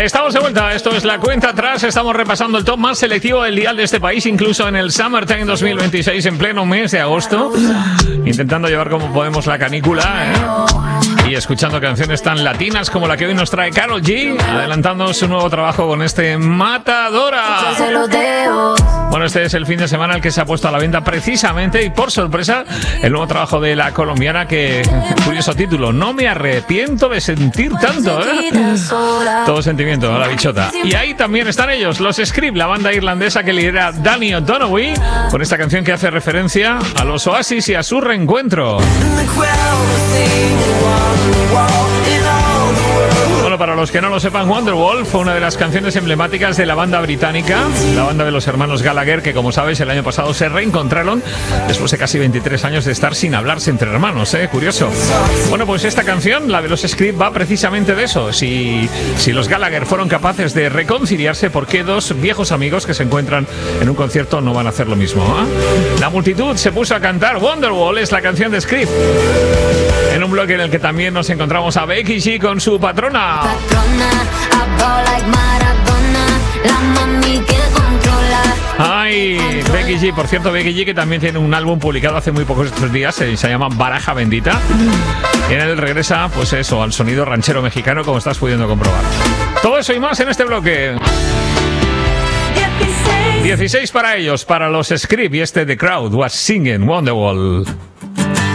Estamos de vuelta, esto es La Cuenta Atrás. Estamos repasando el top más selectivo del dial de este país, incluso en el Summertime 2026, en pleno mes de agosto, intentando llevar como podemos la canícula, y escuchando canciones tan latinas como la que hoy nos trae Karol G, adelantando su nuevo trabajo con este Matadora. Bueno, este es el fin de semana el que se ha puesto a la venta precisamente y por sorpresa el nuevo trabajo de la colombiana que, curioso título, No me arrepiento de sentir tanto, todo sentimiento a la bichota. Y ahí también están ellos, los Script, la banda irlandesa que lidera Danny O'Donoghue, con esta canción que hace referencia a los Oasis y a su reencuentro. Bueno, para los que no lo sepan, Wonderwall fue una de las canciones emblemáticas de la banda británica, la banda de los hermanos Gallagher, que como sabéis el año pasado se reencontraron después de casi 23 años de estar sin hablarse entre hermanos, curioso. Bueno, pues esta canción, la de los Script, va precisamente de eso. Si los Gallagher fueron capaces de reconciliarse, ¿por qué dos viejos amigos que se encuentran en un concierto no van a hacer lo mismo? La multitud se puso a cantar. Wonderwall es la canción de Script, en un bloque en el que también nos encontramos a Becky G con su patrona. Ay, Becky G, por cierto, Becky G, que también tiene un álbum publicado hace muy pocos días, se llama Baraja Bendita, y en él regresa, pues eso, al sonido ranchero mexicano, como estás pudiendo comprobar. Todo eso y más en este bloque. 16 para ellos, para los Script, y The Crowd Was Singing Wonderwall.